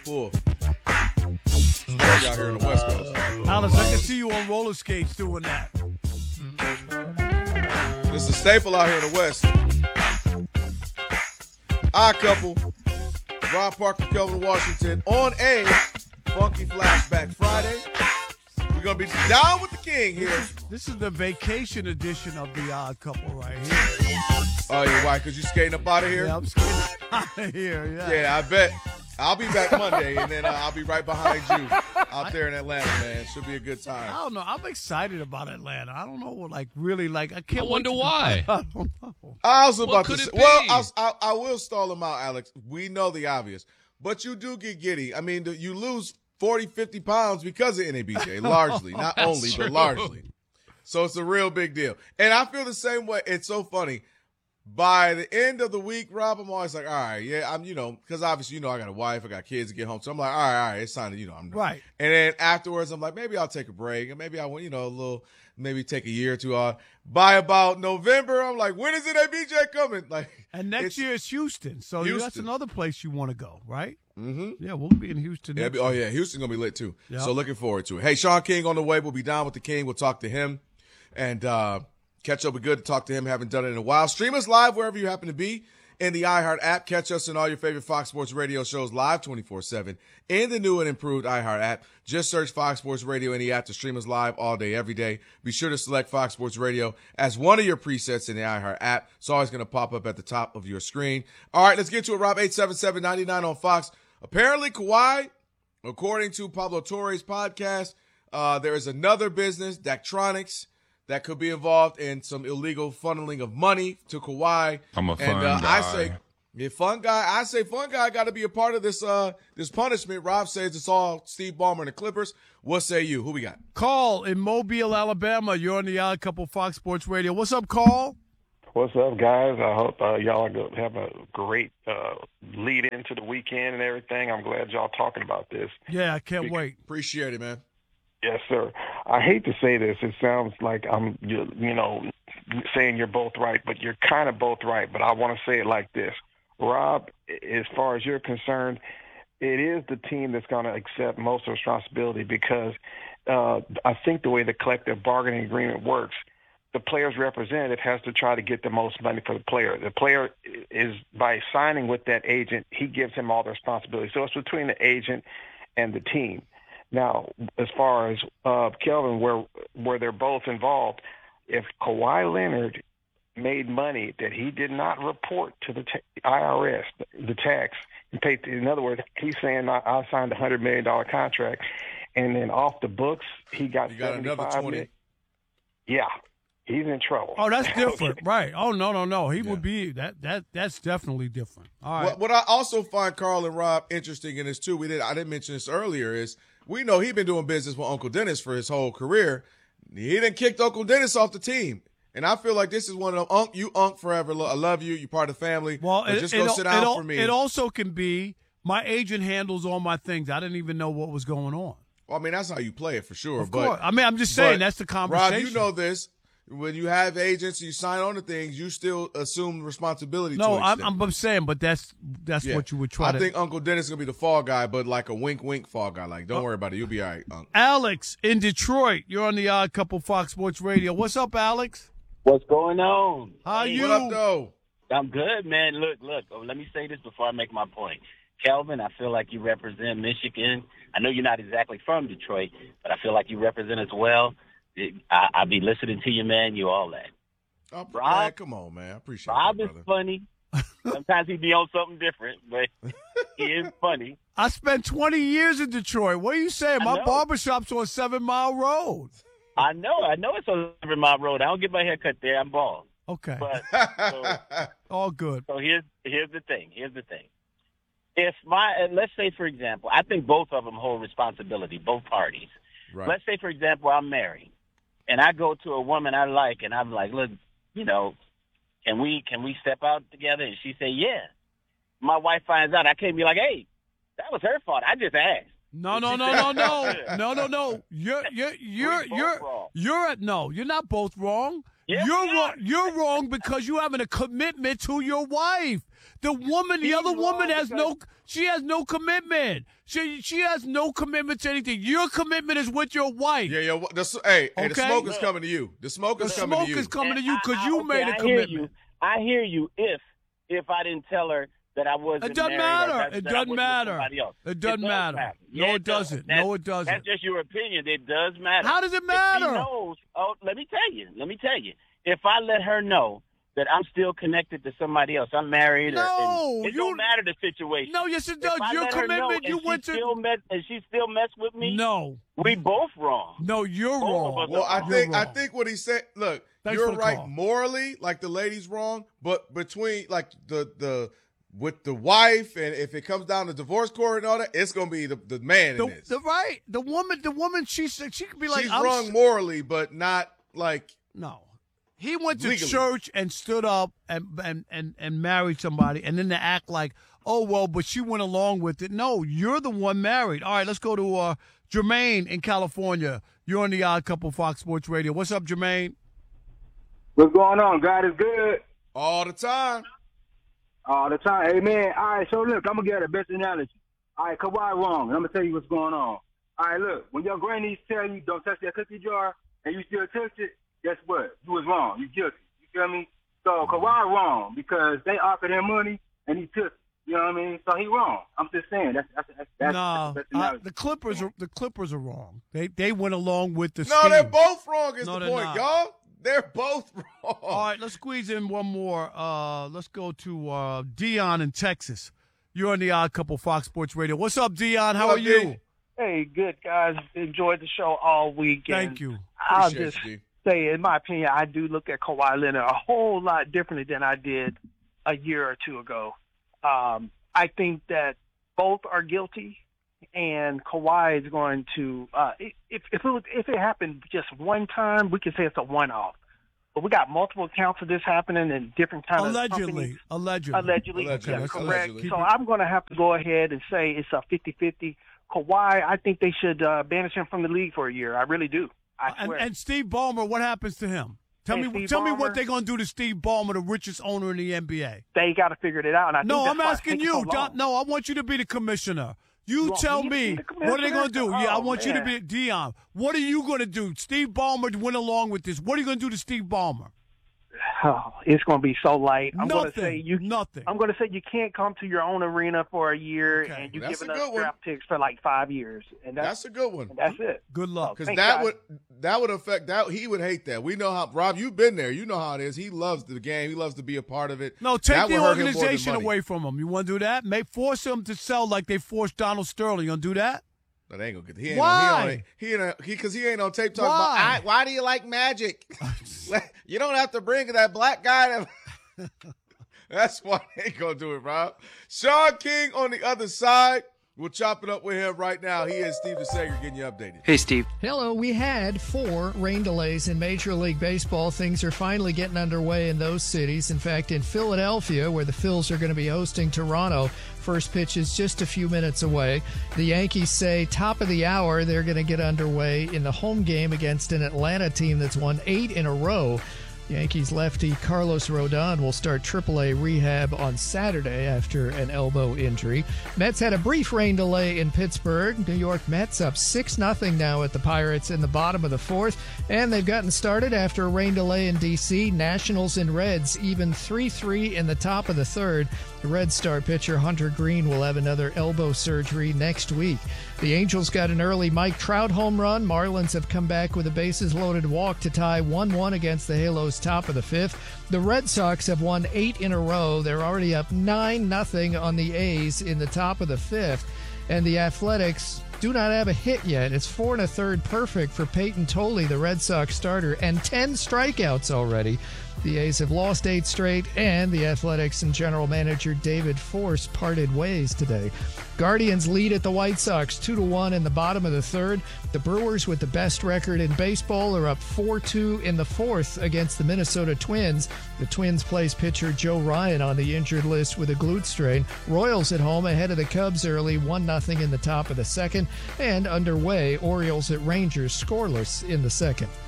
full. Especially out here in the West Coast. Alex, I can see you on roller skates doing that. It's a staple out here in the West. Odd Couple, Rob Parker, Kelvin Washington on a Funky Flashback Friday. We're going to be down with the king here. This is the vacation edition of the Odd Couple right here. Oh, you're right, because you skating up out of here? Yeah, I'm skating out of here, yeah. Yeah, I bet. I'll be back Monday, and then I'll be right behind you out there in Atlanta, man. Should be a good time. I don't know. I'm excited about Atlanta. I don't know, I can't wonder why. I don't know. I was about to could say, it be? well, I will stall them out, Alex. We know the obvious, but you do get giddy. I mean, you lose 40, 50 pounds because of NABJ, largely. Not only, true. but largely. So it's a real big deal. And I feel the same way. It's so funny. By the end of the week, Rob, I'm always like, all right, yeah, because obviously, I got a wife, I got kids to get home. So I'm like, all right, it's time to, I'm right. And then afterwards, I'm like, maybe I'll take a break. And maybe I want, maybe take a year or two off. By about November, I'm like, when is NABJ coming? And next year it's Houston. So Houston. That's another place you want to go, right? Mm-hmm. Yeah, we'll be in Houston. Yeah, Houston's going to be lit too. Yep. So looking forward to it. Hey, Sean King on the way. We'll be down with the King. We'll talk to him. And, catch up. Be good to talk to him. Haven't done it in a while. Stream us live wherever you happen to be in the iHeart app. Catch us in all your favorite Fox Sports Radio shows live 24/7 in the new and improved iHeart app. Just search Fox Sports Radio in the app to stream us live all day, every day. Be sure to select Fox Sports Radio as one of your presets in the iHeart app. It's always going to pop up at the top of your screen. All right, let's get to it, Rob. 877-99 on Fox. Apparently, Kawhi, according to Pablo Torre's podcast, there is another business, Daktronics, that could be involved in some illegal funneling of money to Kawhi. I'm a fun guy. I say, fun guy got to be a part of this this punishment. Rob says it's all Steve Ballmer and the Clippers. What say you? Who we got? Carl in Mobile, Alabama. You're on the Odd Couple Fox Sports Radio. What's up, Carl? What's up, guys? I hope y'all are going to have a great lead into the weekend and everything. I'm glad y'all talking about this. Yeah, I can't wait. Appreciate it, man. Yes, sir. I hate to say this. It sounds like I'm, saying you're both right, but you're kind of both right. But I want to say it like this. Rob, as far as you're concerned, it is the team that's going to accept most of the responsibility because I think the way the collective bargaining agreement works, the player's representative has to try to get the most money for the player. The player is, by signing with that agent, he gives him all the responsibility. So it's between the agent and the team. Now, as far as Kelvin, where they're both involved, if Kawhi Leonard made money that he did not report to the IRS, the tax, and paid, in other words, he's saying I signed a $100 million contract, and then off the books he got another 20. million. Yeah, he's in trouble. Oh, that's different, right? Oh no, he would be that's definitely different. All right. What I also find Carl and Rob interesting in this too, I didn't mention this earlier, is we know he's been doing business with Uncle Dennis for his whole career. He done kicked Uncle Dennis off the team. And I feel like this is one of them, you forever. I love you. You're part of the family. Well, just go sit down for me. It also can be my agent handles all my things. I didn't even know what was going on. Well, I mean, that's how you play it for sure. Of course. I mean, I'm just saying that's the conversation. Rob, you know this. When you have agents, you sign on to things, you still assume responsibility. No, to an I'm saying, but that's what you would try I to. think Uncle Dennis is going to be the fall guy, but like a wink fall guy. Like, don't worry about it. You'll be all right, Uncle. Alex in Detroit. You're on the Odd Couple Fox Sports Radio. What's up, Alex? What's going on? How you? What up, though? I'm good, man. Look. Let me say this before I make my point. Kelvin, I feel like you represent Michigan. I know you're not exactly from Detroit, but I feel like you represent us well. I'll be listening to you, man. You all that. Oh, Rob, man, come on, man. I appreciate Rob that, is brother. funny. Sometimes he be on something different, but he is funny. I spent 20 years in Detroit. What are you saying? My know. barbershop's on 7 Mile Road. I know it's on 7 Mile Road. I don't get my hair cut there. I'm bald. Okay. But all good. So here's the thing. If let's say, for example, I think both of them hold responsibility, both parties. Right. Let's say, for example, I'm married, and I go to a woman I like, and I'm like, look, can we step out together? And she say, yeah. My wife finds out. I can't be like, hey, that was her fault. I just asked. No. You're not both wrong. Yeah, You're wrong because you're having a commitment to your wife. The other woman has no. She has no commitment. She has no commitment to anything. Your commitment is with your wife. Yeah. The smoke is coming to you. The smoke is coming to you. The smoke is coming to you because you made a I commitment. I hear you. If I didn't tell her that I wasn't It doesn't married, matter. It doesn't matter. It doesn't matter. No, it doesn't. No, it doesn't. That's just your opinion. It does matter. How does it matter? If she knows, let me tell you. If I let her know that I'm still connected to somebody else, I'm married. No, it don't matter the situation. No, yes, it does. Your commitment, you went to. And she still messed with me. No, we both wrong. No, you're wrong. Well, I think what he said. Look, you're right call. morally, like the lady's wrong, but between like the with the wife, and if it comes down to divorce court and all that, it's gonna be the man in this. The woman. She could be like, she's wrong morally, but not like no. He went to legally. church and stood up and married somebody, and then to act like, oh well, but she went along with it. No, you're the one married. All right, let's go to Jermaine in California. You're on the Odd Couple Fox Sports Radio. What's up, Jermaine? What's going on? God is good. All the time. All the time. Hey, man. All right, so look, I'm going to give the best analogy. All right, Kawhi wrong, and I'm going to tell you what's going on. All right, look, when your grannies tell you don't touch that cookie jar and you still touch it, guess what? You was wrong. You guilty. You feel me? So Kawhi wrong because they offered him money and he took it. You know what I mean? So he wrong. I'm just saying that's the Clippers are wrong. They went along with the No, scheme. they're both wrong is the point, not. y'all. They're both wrong. All right, let's squeeze in one more. Let's go to Dion in Texas. You're on the Odd Couple Fox Sports Radio. What's up, Dion? How are you? Hey, good, guys. Enjoyed the show all weekend. Thank you. I'll just say, in my opinion, I do look at Kawhi Leonard a whole lot differently than I did a year or two ago. I think that both are guilty, and Kawhi is going to if it happened just one time, we could say it's a one-off. But we got multiple accounts of this happening in different times. Allegedly. Yeah, correct. Allegedly. So I'm going to have to go ahead and say it's a 50-50. Kawhi, I think they should banish him from the league for a year. I really do. I swear. And Steve Ballmer, what happens to him? Tell me what they're going to do to Steve Ballmer, the richest owner in the NBA. They got to figure it out. And I'm asking you. No, I want you to be the commissioner. You tell me, what are they going to do? I want you to be Dion. What are you going to do? Steve Ballmer went along with this. What are you going to do to Steve Ballmer? Oh, it's going to be so light. I'm going to say nothing. I'm going to say you can't come to your own arena for a year, and you're giving us draft picks for like 5 years. And that's a good one. That's it. Good luck. Because that would affect that. He would hate that. We know how, Rob, you've been there. You know how it is. He loves the game. He loves to be a part of it. No, take the organization away from him. You want to do that? Force him to sell like they forced Donald Sterling. You going to do that? That ain't gonna get. Why? Because he ain't on tape talking about. Why do you like Magic? You don't have to bring that black guy. That's why they ain't gonna do it, Rob. Sean King on the other side. We'll chop it up with him right now. He is Steve DeSager getting you updated. Hey, Steve. Hello. We had 4 rain delays in Major League Baseball. Things are finally getting underway in those cities. In fact, in Philadelphia, where the Phils are going to be hosting Toronto, first pitch is just a few minutes away. The Yankees say top of the hour they're going to get underway in the home game against an Atlanta team that's won 8 in a row. Yankees lefty Carlos Rodon will start AAA rehab on Saturday after an elbow injury. Mets had a brief rain delay in Pittsburgh. New York Mets up 6-0 now at the Pirates in the bottom of the 4th. And they've gotten started after a rain delay in D.C. Nationals and Reds even 3-3 in the top of the 3rd. The Red Star pitcher Hunter Green will have another elbow surgery next week. The Angels got an early Mike Trout home run. Marlins have come back with a bases-loaded walk to tie 1-1 against the Halos top of the 5th. The Red Sox have won 8 in a row. They're already up 9-0 on the A's in the top of the 5th. And the Athletics do not have a hit yet. It's 4 1/3 perfect for Peyton Tolley, the Red Sox starter, and 10 strikeouts already. The A's have lost 8 straight, and the Athletics and general manager David Force parted ways today. Guardians lead at the White Sox 2-1 in the bottom of the 3rd. The Brewers, with the best record in baseball, are up 4-2 in the 4th against the Minnesota Twins. The Twins place pitcher Joe Ryan on the injured list with a glute strain. Royals at home ahead of the Cubs early 1-0 in the top of the 2nd. And underway, Orioles at Rangers scoreless in the 2nd.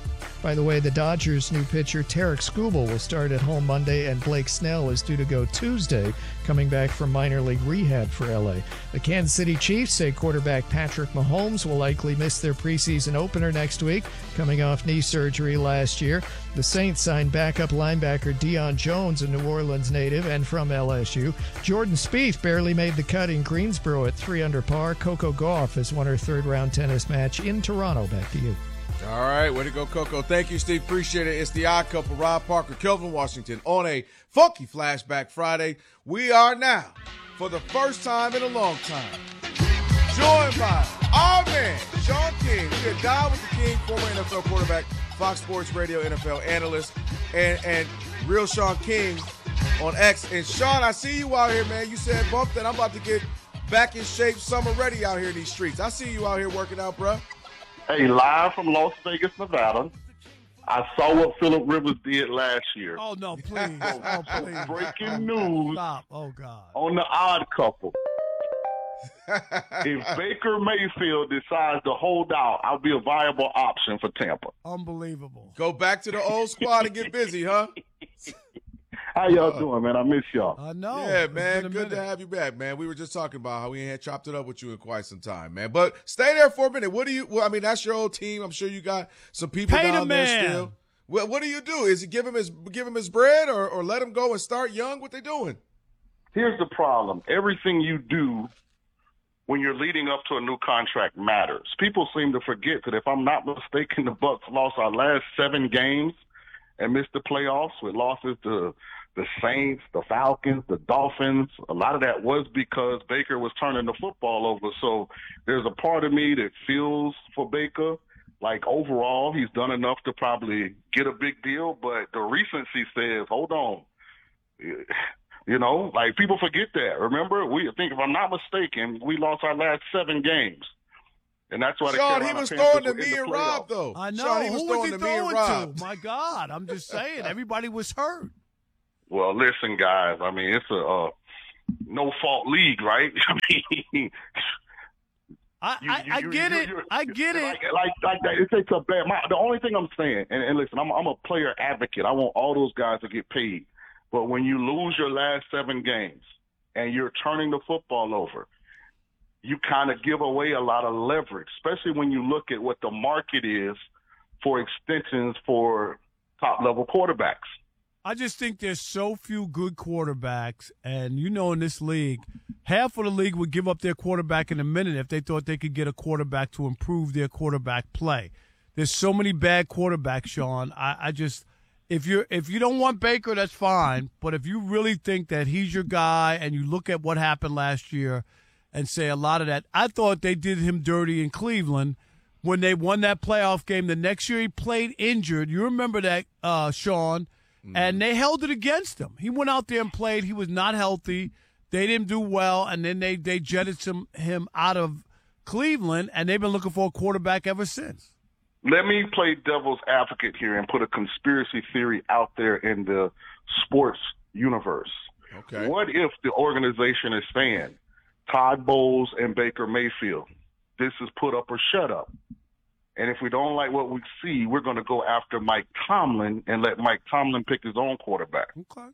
By the way, the Dodgers' new pitcher, Tarek Skubal, will start at home Monday, and Blake Snell is due to go Tuesday, coming back from minor league rehab for L.A. The Kansas City Chiefs say quarterback Patrick Mahomes will likely miss their preseason opener next week, coming off knee surgery last year. The Saints signed backup linebacker Deion Jones, a New Orleans native and from LSU. Jordan Spieth barely made the cut in Greensboro at 3 under par. Coco Gauff has won her third-round tennis match in Toronto. Back to you. All right, way to go, Coco. Thank you, Steve. Appreciate it. It's the Odd Couple, Rob Parker, Kelvin Washington, on a funky Flashback Friday. We are now, for the first time in a long time, joined by our man, Sean King. We had dialed with the King, former NFL quarterback, Fox Sports Radio NFL analyst, and real Sean King on X. And Sean, I see you out here, man. You said bump that I'm about to get back in shape, summer ready out here in these streets. I see you out here working out, bro. Hey, live from Las Vegas, Nevada. I saw what Phillip Rivers did last year. Oh, no, please. Oh, please. Breaking news. Stop. Oh, God. On the Odd Couple. If Baker Mayfield decides to hold out, I'll be a viable option for Tampa. Unbelievable. Go back to the old squad and get busy, huh? How y'all doing, man? I miss y'all. I know. Yeah, man. Good to have you back, man. We were just talking about how we ain't had chopped it up with you in quite some time, man. But stay there for a minute. What do you? Well, I mean, that's your old team. I'm sure you got some people down there still. What do you do? Is it give him his bread or let him go and start young? What they doing? Here's the problem. Everything you do when you're leading up to a new contract matters. People seem to forget that, if I'm not mistaken, the Bucs lost our last 7 games and missed the playoffs with losses to the Saints, the Falcons, the Dolphins. A lot of that was because Baker was turning the football over. So there's a part of me that feels for Baker. Like, overall, he's done enough to probably get a big deal, but the recency says, hold on. You know, like, people forget that. Remember, I think, if I'm not mistaken, we lost our last 7 games. And that's why Sean, he was throwing to me and Rob, though. I know. Sean, he was throwing to me and Rob. My God, I'm just saying, everybody was hurt. Well, listen, guys. I mean, it's a no-fault league, right? I mean, I get it. I get it. Like that. It takes a bad. The only thing I'm saying, and listen, I'm a player advocate. I want all those guys to get paid. But when you lose your last 7 games and you're turning the football over, you kind of give away a lot of leverage, especially when you look at what the market is for extensions for top-level quarterbacks. I just think there's so few good quarterbacks, and in this league, half of the league would give up their quarterback in a minute if they thought they could get a quarterback to improve their quarterback play. There's so many bad quarterbacks, Sean. I just if you don't want Baker, that's fine. But if you really think that he's your guy, and you look at what happened last year and say a lot of that, I thought they did him dirty in Cleveland when they won that playoff game. The next year he played injured. You remember that, Sean? And they held it against him. He went out there and played. He was not healthy. They didn't do well, and then they jetted him out of Cleveland, and they've been looking for a quarterback ever since. Let me play devil's advocate here and put a conspiracy theory out there in the sports universe. Okay. What if the organization is saying, Todd Bowles and Baker Mayfield, this is put up or shut up? And if we don't like what we see, we're going to go after Mike Tomlin and let Mike Tomlin pick his own quarterback. Okay.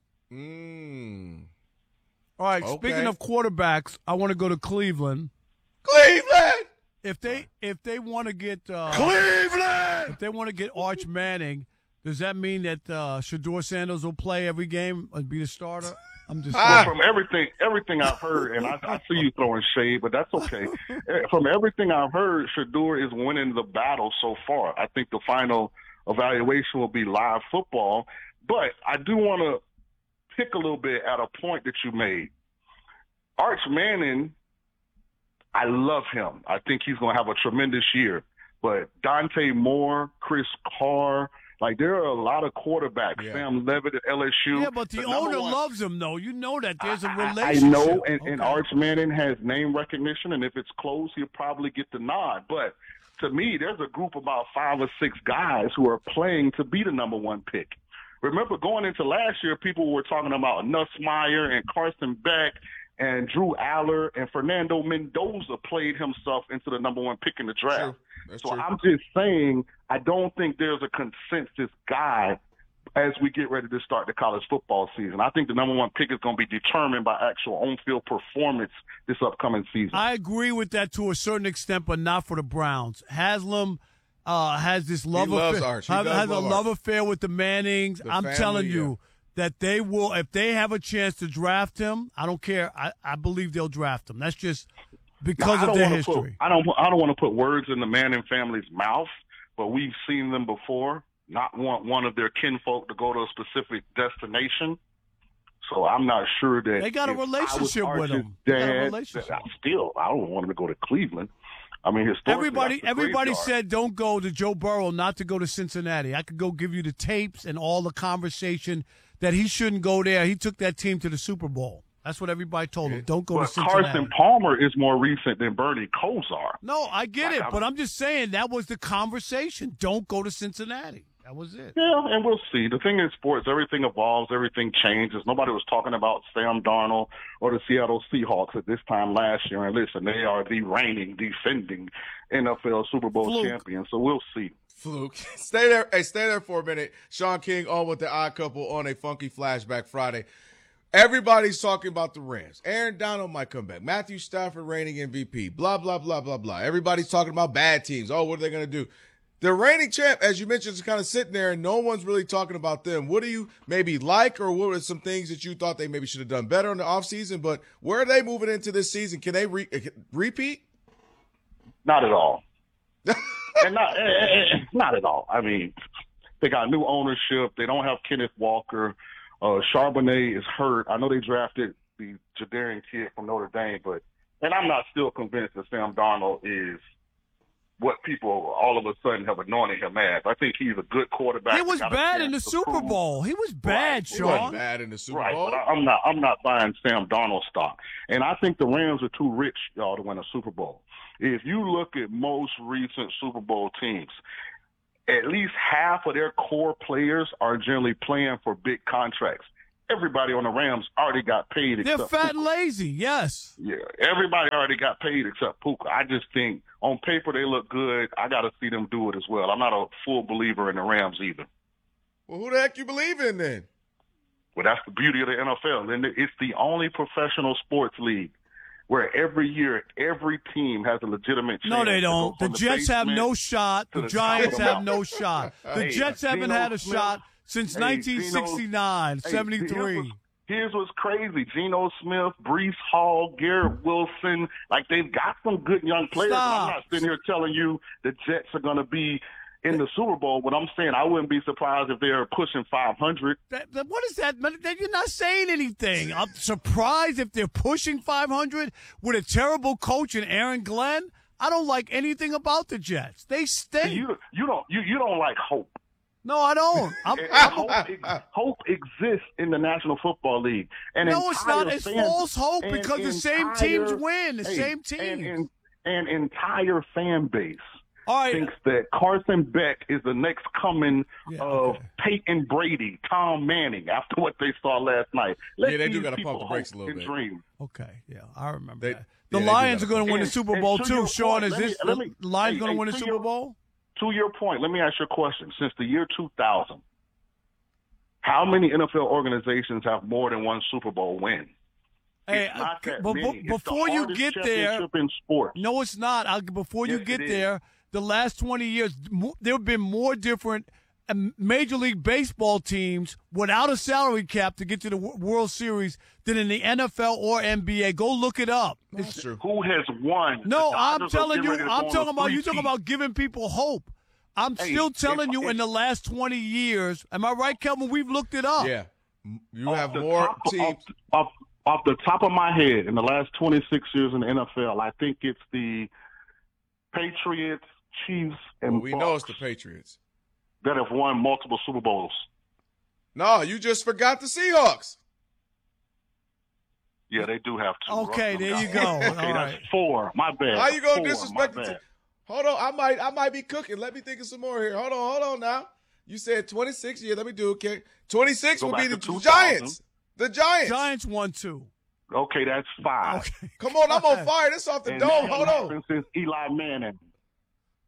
All right, Speaking of quarterbacks, I want to go to Cleveland. Cleveland! If they want to get Cleveland! If they want to get Arch Manning, does that mean that Shedeur Sanders will play every game and be the starter? I'm just from everything I've heard, and I see you throwing shade, but that's okay. From everything I've heard, Shedeur is winning the battle so far. I think the final evaluation will be live football, but I do want to pick a little bit at a point that you made. Arch Manning, I love him. I think he's going to have a tremendous year. But Dante Moore, Chris Carr, like, there are a lot of quarterbacks. Yeah. Sam Levitt at LSU. Yeah, but the owner loves him, though. You know that there's a relationship. I know, and Arch Manning has name recognition, and if it's close, he'll probably get the nod. But to me, there's a group of about 5 or 6 guys who are playing to be the number 1 pick. Remember, going into last year, people were talking about Nussmeier and Carson Beck and Drew Aller, and Fernando Mendoza played himself into the number 1 pick in the draft. So true. I'm just saying, I don't think there's a consensus guy as we get ready to start the college football season. I think the number one pick is going to be determined by actual on-field performance this upcoming season. I agree with that to a certain extent, but not for the Browns. Haslam has this love affair. Has a love affair with the Mannings. I'm telling you that they will, if they have a chance to draft him, I don't care. I believe they'll draft him. That's just because of their history. I don't want to put words in the Manning family's mouth, but we've seen them before not want one of their kinfolk to go to a specific destination. So I'm not sure that they got a relationship with him. I don't want him to go to Cleveland. I mean, everybody said don't go to Joe Burrow, not to go to Cincinnati. I could go give you the tapes and all the conversation that he shouldn't go there. He took that team to the Super Bowl. That's what everybody told him. Don't go to Cincinnati. Carson Palmer is more recent than Bernie Kosar. No, I get it, but I'm just saying that was the conversation. Don't go to Cincinnati. That was it. Yeah, and we'll see. The thing in sports, everything evolves, everything changes. Nobody was talking about Sam Darnold or the Seattle Seahawks at this time last year. And listen, they are the reigning, defending NFL Super Bowl champions. So we'll see. Fluke. Stay there. Hey, stay there for a minute. Sean King on with the Odd Couple on a Funky Flashback Friday. Everybody's talking about the Rams. Aaron Donald might come back. Matthew Stafford reigning MVP. Blah, blah, blah, blah, blah. Everybody's talking about bad teams. Oh, what are they going to do? The reigning champ, as you mentioned, is kind of sitting there, and no one's really talking about them. What do you maybe like, or what are some things that you thought they maybe should have done better in the offseason? But where are they moving into this season? Can they repeat? Not at all. And not at all. I mean, they got new ownership. They don't have Kenneth Walker. Charbonnet is hurt. I know they drafted the Jadarian kid from Notre Dame, and I'm not still convinced that Sam Darnold is what people all of a sudden have anointed him as. I think he's a good quarterback. He was bad in the Super Bowl. He was bad, Sean. He wasn't bad in the Super Bowl. But I'm not buying Sam Darnold stock. And I think the Rams are too rich, y'all, to win a Super Bowl. If you look at most recent Super Bowl teams, at least half of their core players are generally playing for big contracts. Everybody on the Rams already got paid. They're fat and lazy, yes. Yeah, everybody already got paid except Puka. I just think on paper they look good. I got to see them do it as well. I'm not a full believer in the Rams either. Well, who the heck you believe in then? Well, that's the beauty of the NFL. And it's the only professional sports league where every year every team has a legitimate chance. No, they don't. The Jets have no shot. The Giants have no shot. The Jets haven't had a shot since 1969, 73. Here's what's crazy. Geno Smith, Breece Hall, Garrett Wilson, like they've got some good young players. I'm not sitting here telling you the Jets are going to be in the Super Bowl. What I'm saying, I wouldn't be surprised if they're pushing 500. What is that? You're not saying anything. I'm surprised if they're pushing 500 with a terrible coach in Aaron Glenn. I don't like anything about the Jets. They stink. You don't like hope. No, I don't. Hope exists in the National Football League. And no, it's not. It's false hope because the same teams win. The same teams. And entire fan base right. thinks that Carson Beck is the next coming of Peyton Brady, Tom Manning, after what they saw last night. They do got to pump the brakes a little bit. Dream. Okay, yeah, I remember that. The Lions are going to win the Super Bowl too. Sean, is the Lions going to win the Super Bowl? To your point, let me ask you a question. Since the year 2000, how many NFL organizations have more than one Super Bowl win? Hey, before you get there, in sports. No, it's not. Before you get there, the last 20 years, there have been more different Major League Baseball teams without a salary cap to get to the World Series than in the NFL or NBA. Go look it up. That's true. Who has won? No, I'm telling you. I'm talking about you. Talking about giving people hope. I'm still telling you. In the last 20 years, am I right, Kelvin? We've looked it up. Yeah, you have more teams. Off the top of my head, in the last 26 years in the NFL, I think it's the Patriots, Chiefs, and we know it's the Patriots that have won multiple Super Bowls. No, you just forgot the Seahawks. Yeah, they do have two. Okay, there you go. Okay, that's four. My bad. How you gonna disrespect the team? Hold on, I might be cooking. Let me think of some more here. Hold on now. You said 26 years. Let me do it. Okay, 26 will be the Giants. The Giants won two. Okay, that's five. Okay. Come on, I'm on fire. This off the dome. Hold on. Since Eli Manning.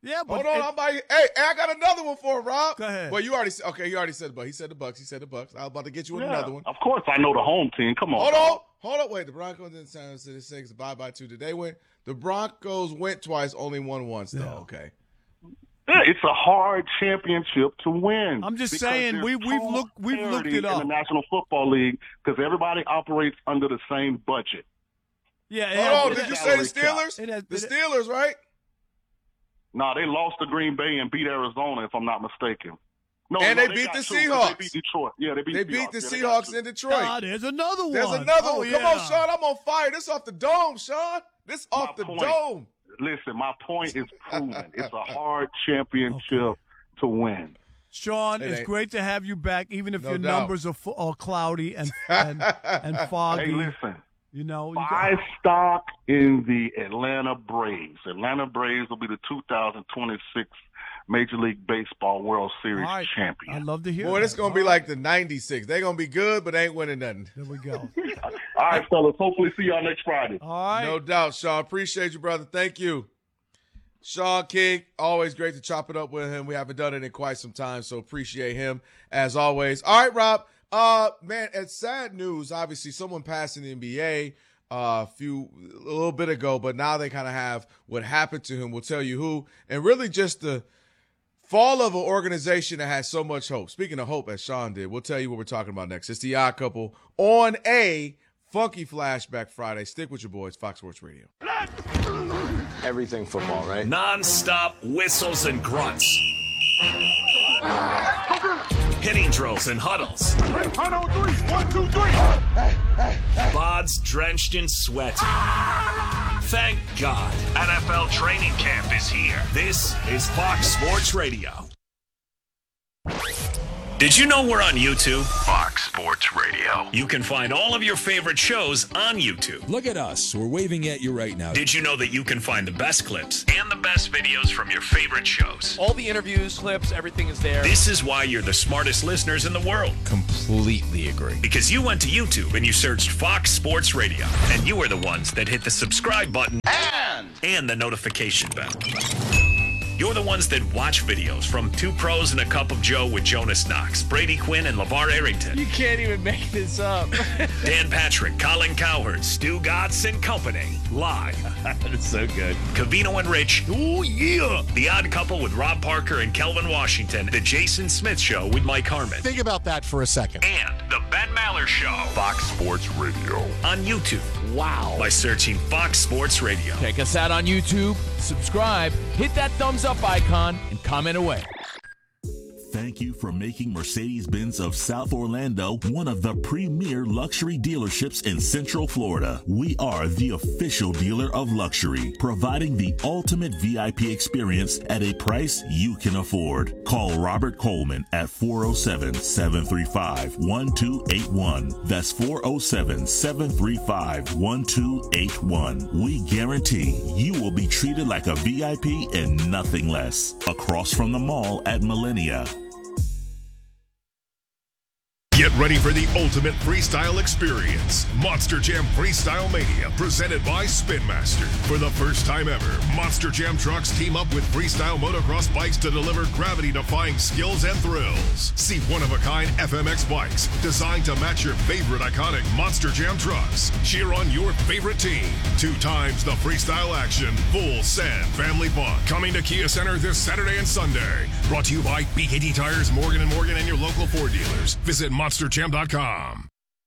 Yeah, but hold on. Hey, I got another one for him, Rob. Go ahead. Well, you already said the Bucs. He said the Bucs. I was about to get you with another one. Of course, I know the home team. Come on. Hold on. Wait, the Broncos didn't say bye to. Did they win? The Broncos went twice, only won once, though. Yeah. Okay. Yeah, it's a hard championship to win. I'm just because saying we've looked it up in the National Football League because everybody operates under the same budget. Yeah. Hold on. Did you say the Steelers? The Steelers, right? No, they lost to Green Bay and beat Arizona, if I'm not mistaken. No, and they beat the Seahawks. They beat Detroit. Yeah, they beat the Seahawks in Detroit. There's another one. Come on, Sean. I'm on fire. This off the dome, Sean. This off the dome. Listen, my point is proven. It's a hard championship to win. Sean, it's great to have you back, even if your numbers are cloudy and foggy. Hey, listen. You know, buy stock in the Atlanta Braves. Atlanta Braves will be the 2026 Major League Baseball World Series champion. I'd love to hear. Boy, this is gonna be like the '96. They're gonna be good, but they ain't winning nothing. There we go. All right, fellas. Hopefully, see y'all next Friday. All right. No doubt, Sean. Appreciate you, brother. Thank you. Sean King, always great to chop it up with him. We haven't done it in quite some time, so appreciate him as always. All right, Rob. Man, it's sad news. Obviously, someone passed in the NBA a little bit ago, but now they kind of have what happened to him. We'll tell you who, and really just the fall of an organization that has so much hope. Speaking of hope, as Sean did, we'll tell you what we're talking about next. It's The Odd Couple on a Funky Flashback Friday. Stick with your boys, Fox Sports Radio. Everything football, right? Non-stop whistles and grunts. Hitting drills and huddles. 1, 2, 3. Bods drenched in sweat. Thank God. NFL training camp is here. This is Fox Sports Radio. Did you know we're on YouTube? Fox Sports Radio. You can find all of your favorite shows on YouTube. Look at us. We're waving at you right now. Did you know that you can find the best clips and the best videos from your favorite shows? All the interviews, clips, everything is there. This is why you're the smartest listeners in the world. Completely agree. Because you went to YouTube and you searched Fox Sports Radio, and you are the ones that hit the subscribe button and the notification bell. You're the ones that watch videos from Two Pros and a Cup of Joe with Jonas Knox, Brady Quinn, and LeVar Arrington. You can't even make this up. Dan Patrick, Colin Cowherd, Stu Gatz and company. Live. That's so good. Covino and Rich. Oh, yeah. The Odd Couple with Rob Parker and Kelvin Washington. The Jason Smith Show with Mike Harmon. Think about that for a second. And The Ben Maller Show. Fox Sports Radio. On YouTube. Wow. By searching Fox Sports Radio. Check us out on YouTube. Subscribe. Hit that thumbs up icon and comment away. Thank you for making Mercedes-Benz of South Orlando one of the premier luxury dealerships in Central Florida. We are the official dealer of luxury, providing the ultimate VIP experience at a price you can afford. Call Robert Coleman at 407-735-1281. That's 407-735-1281. We guarantee you will be treated like a VIP and nothing less. Across from the mall at Millennia. Get ready for the ultimate freestyle experience. Monster Jam Freestyle Mania, presented by Spin Master. For the first time ever, Monster Jam trucks team up with freestyle motocross bikes to deliver gravity-defying skills and thrills. See one-of-a-kind FMX bikes designed to match your favorite iconic Monster Jam trucks. Cheer on your favorite team. 2 times the freestyle action. Full send family fun. Coming to Kia Center this Saturday and Sunday. Brought to you by BKT Tires, Morgan & Morgan, and your local Ford dealers. Visit MonsterJam.com.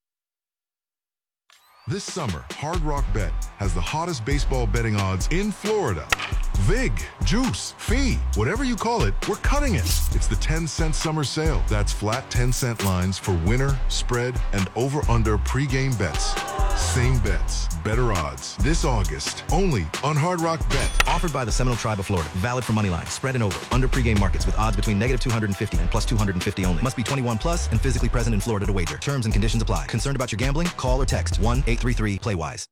This summer, Hard Rock Bet has the hottest baseball betting odds in Florida. Vig, Juice, Fee, whatever you call it, we're cutting it. It's the 10-cent summer sale. That's flat 10-cent lines for winner, spread, and over-under pregame bets. Same bets, better odds. This August, only on Hard Rock Bet. Offered by the Seminole Tribe of Florida. Valid for moneyline, spread and over. Under pregame markets with odds between -250 and +250 only. Must be 21 plus and physically present in Florida to wager. Terms and conditions apply. Concerned about your gambling? Call or text 1-833-PLAY-WISE.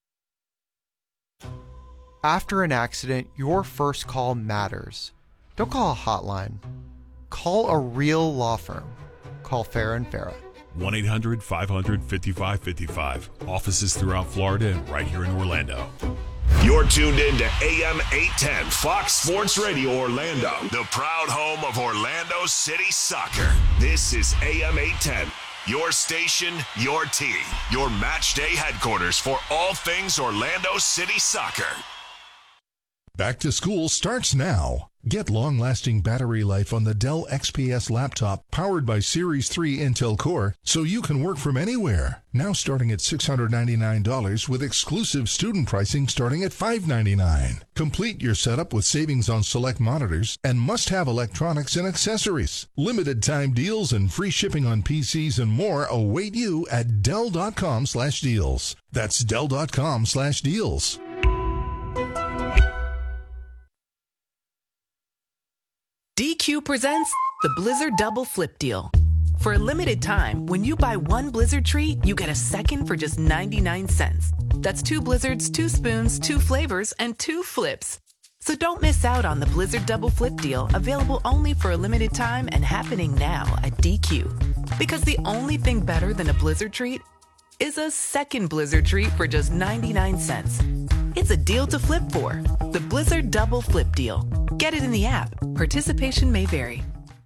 After an accident, your first call matters. Don't call a hotline. Call a real law firm. Call Farah and Farah. 1-800-500-5555. Offices throughout Florida and right here in Orlando. You're tuned in to AM 810 Fox Sports Radio Orlando, the proud home of Orlando City Soccer. This is AM 810, your station, your team, your match day headquarters for all things Orlando City Soccer. Back to school starts now. Get long-lasting battery life on the Dell XPS laptop powered by Series 3 Intel Core so you can work from anywhere. Now starting at $699 with exclusive student pricing starting at $599. Complete your setup with savings on select monitors and must-have electronics and accessories. Limited time deals and free shipping on PCs and more await you at Dell.com/deals. That's Dell.com/deals. DQ presents the Blizzard Double Flip Deal. For a limited time, when you buy one Blizzard treat, you get a second for just 99 cents. That's 2 Blizzards, 2 spoons, 2 flavors, and 2 flips. So don't miss out on the Blizzard Double Flip Deal, available only for a limited time and happening now at DQ. Because the only thing better than a Blizzard treat is a second Blizzard treat for just 99 cents. It's a deal to flip for. The Blizzard Double Flip Deal. Get it in the app. Participation may vary.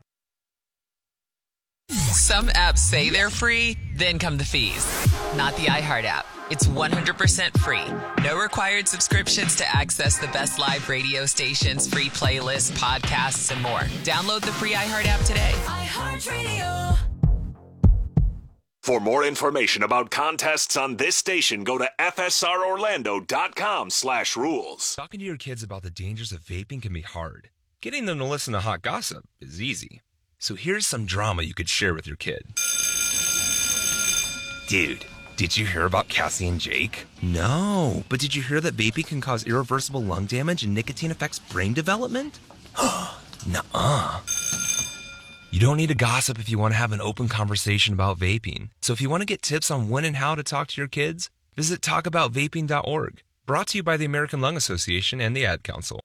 Some apps say they're free, then come the fees. Not the iHeart app. It's 100% free. No required subscriptions to access the best live radio stations, free playlists, podcasts, and more. Download the free iHeart app today. iHeartRadio. For more information about contests on this station, go to FSROrlando.com/rules. Talking to your kids about the dangers of vaping can be hard. Getting them to listen to hot gossip is easy. So here's some drama you could share with your kid. Dude, did you hear about Cassie and Jake? No, but did you hear that vaping can cause irreversible lung damage and nicotine affects brain development? Nuh-uh. You don't need to gossip if you want to have an open conversation about vaping. So if you want to get tips on when and how to talk to your kids, visit talkaboutvaping.org. Brought to you by the American Lung Association and the Ad Council.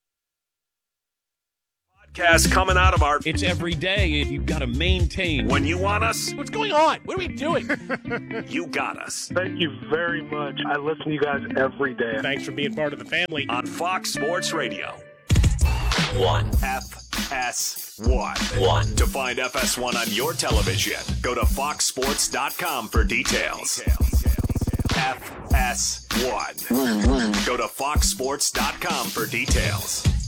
Podcast coming out of our... It's every day. You've got to maintain. When you want us... What's going on? What are we doing? You got us. Thank you very much. I listen to you guys every day. Thanks for being part of the family. On Fox Sports Radio. 1. FS1. To find FS1 on your television, go to foxsports.com for details. FS1. Go to foxsports.com for details.